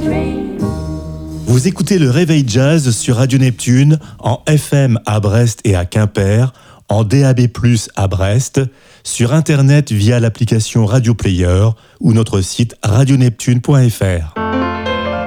Vous écoutez le Réveil Jazz sur Radio Neptune, en FM à Brest et à Quimper, en DAB+, à Brest, sur Internet via l'application Radio Player ou notre site radioneptune.fr.